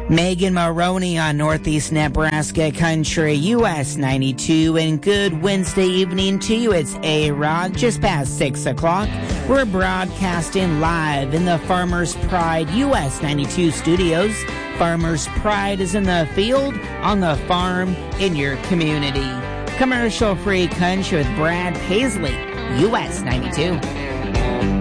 Megan Maroney on Northeast Nebraska Country, US 92, and good Wednesday evening to you. It's A-Rod, just past 6 o'clock. We're broadcasting live in the Farmers Pride US 92 studios. Farmers Pride is in the field, on the farm, in your community. Commercial-free country with Brad Paisley, US 92.